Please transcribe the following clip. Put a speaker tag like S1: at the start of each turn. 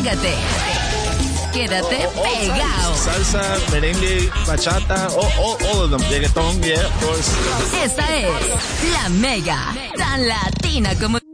S1: pégate. Quédate pegado.
S2: Salsa, merengue, bachata, all of them. Reggaeton, yeah, of course.
S1: Esta es la Mega, tan latina como